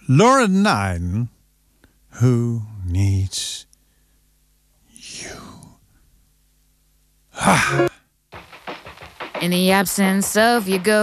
Laura Nine, Who Needs You? In the absence of your ghost.